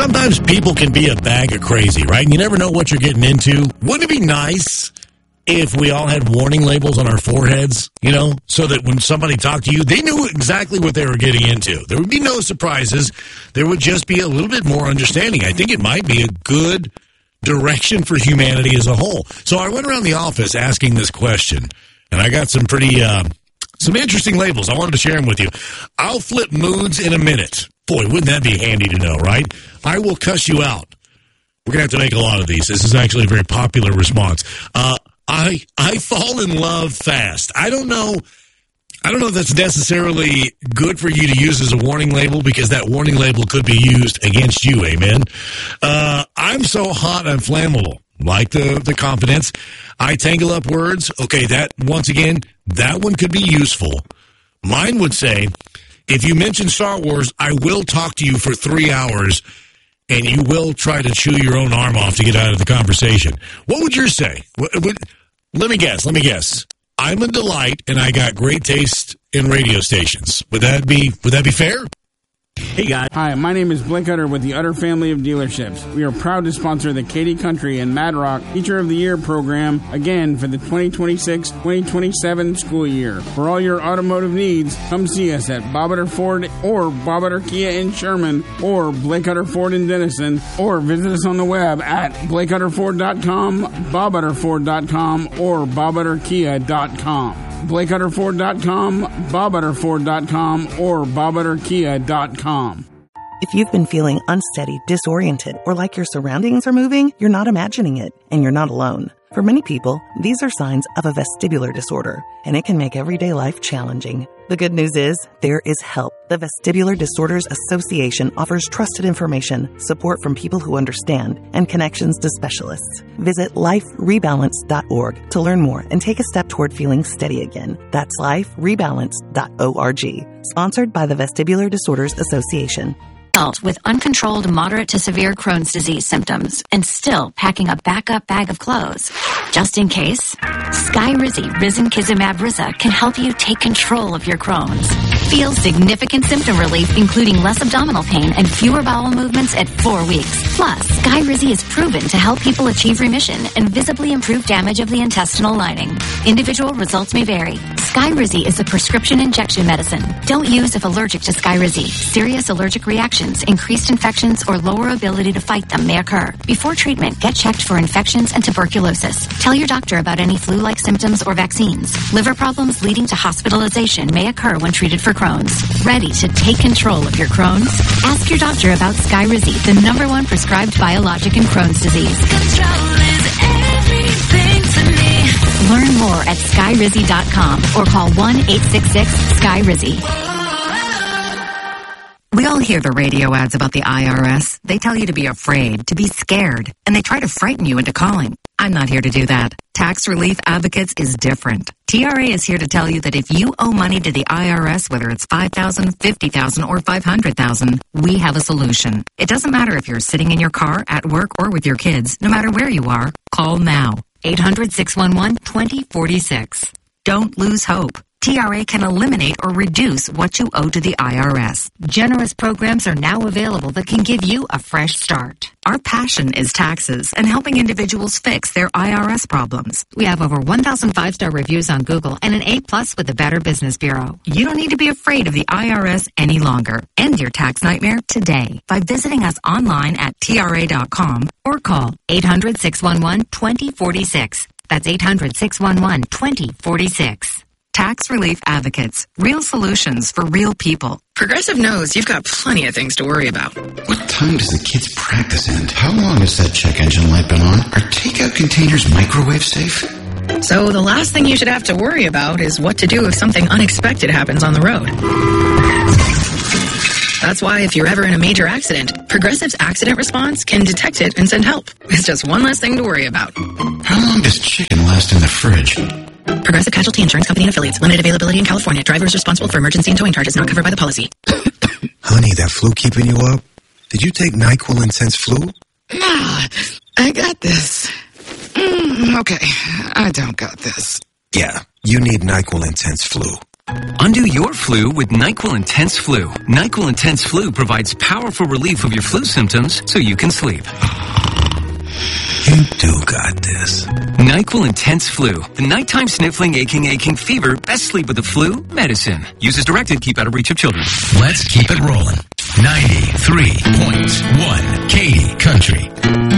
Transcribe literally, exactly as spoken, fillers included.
sometimes people can be a bag of crazy, right? And you never know what you're getting into. Wouldn't it be nice if we all had warning labels on our foreheads, you know, so that when somebody talked to you, they knew exactly what they were getting into? There would be no surprises. There would just be a little bit more understanding. I think it might be a good direction for humanity as a whole. So I went around the office asking this question, and I got some pretty, uh, some interesting labels. I wanted to share them with you. I'll flip moods in a minute. Boy, wouldn't that be handy to know, right? I will cuss you out. We're going to have to make a lot of these. This is actually a very popular response. Uh, I I fall in love fast. I don't know. I don't know if that's necessarily good for you to use as a warning label, because that warning label could be used against you, amen? Uh, I'm so hot I'm flammable. Like the, the confidence. I tangle up words. Okay, that, once again, that one could be useful. Mine would say, if you mention Star Wars, I will talk to you for three hours, and you will try to chew your own arm off to get out of the conversation. What would yours say? What, what, let me guess. Let me guess. I'm a delight, and I got great taste in radio stations. Would that be Would that be fair? Hey, guys. Hi, my name is Blake Utter with the Utter family of dealerships. We are proud to sponsor the Katy Country and Mad Rock Teacher of the Year program again for the twenty twenty-six twenty twenty-seven school year. For all your automotive needs, come see us at Bob Utter Ford or Bob Utter Kia in Sherman or Blake Utter Ford in Denison, or visit us on the web at blake utter ford dot com, bob utter ford dot com, or bob utter kia dot com. blake utter ford dot com, bob utter ford dot com, or bob utter kia dot com. If you've been feeling unsteady, disoriented, or like your surroundings are moving, you're not imagining it, and you're not alone. For many people, these are signs of a vestibular disorder, and it can make everyday life challenging. The good news is, there is help. The Vestibular Disorders Association offers trusted information, support from people who understand, and connections to specialists. Visit life rebalance dot org to learn more and take a step toward feeling steady again. That's life rebalance dot org. Sponsored by the Vestibular Disorders Association. With uncontrolled moderate to severe Crohn's disease symptoms and still packing a backup bag of clothes. Just in case, Skyrizi Risankizumab Riza can help you take control of your Crohn's. Feel significant symptom relief, including less abdominal pain and fewer bowel movements at four weeks. Plus, Skyrizi is proven to help people achieve remission and visibly improve damage of the intestinal lining. Individual results may vary. Skyrizi is a prescription injection medicine. Don't use if allergic to Skyrizi. Serious allergic reactions, increased infections, or lower ability to fight them may occur. Before treatment, get checked for infections and tuberculosis. Tell your doctor about any flu-like symptoms or vaccines. Liver problems leading to hospitalization may occur when treated for Crohn's. Ready to take control of your Crohn's? Ask your doctor about Skyrizi, the number one prescribed biologic in Crohn's disease. Control is everything to me. Learn more at skyrizi dot com or call one eight six six Sky Rizzy. We all hear the radio ads about the I R S. They tell you to be afraid, to be scared, and they try to frighten you into calling. I'm not here to do that. Tax Relief Advocates is different. T R A is here to tell you that if you owe money to the I R S, whether it's five thousand dollars, fifty thousand dollars, or five hundred thousand dollars, we have a solution. It doesn't matter if you're sitting in your car, at work, or with your kids. No matter where you are, call now. eight hundred, six one one, two zero four six. Don't lose hope. T R A can eliminate or reduce what you owe to the I R S. Generous programs are now available that can give you a fresh start. Our passion is taxes and helping individuals fix their I R S problems. We have over one thousand five-star reviews on Google and an A plus with the Better Business Bureau. You don't need to be afraid of the I R S any longer. End your tax nightmare today by visiting us online at T R A dot com or call eight hundred, six one one, two zero four six. That's eight hundred, six one one, two zero four six. Tax Relief Advocates. Real solutions for real people. Progressive knows you've got plenty of things to worry about. What time does the kids' practice end? How long has that check engine light been on? Are takeout containers microwave safe? So the last thing you should have to worry about is what to do if something unexpected happens on the road. That's why if you're ever in a major accident, Progressive's accident response can detect it and send help. It's just one less thing to worry about. How long does chicken last in the fridge? Progressive Casualty Insurance Company and Affiliates. Limited availability in California. Drivers responsible for emergency and towing charges not covered by the policy. Honey, that flu keeping you up? Did you take NyQuil Intense Flu? Nah, I got this. Mm, okay, I don't got this. Yeah, you need NyQuil Intense Flu. Undo your flu with NyQuil Intense Flu. NyQuil Intense Flu provides powerful relief of your flu symptoms so you can sleep. You do got this. NyQuil Intense Flu. The nighttime sniffling, aching, aching fever. Best sleep with the flu medicine. Use as directed. Keep out of reach of children. Let's keep it rolling. ninety-three point one Katy Country.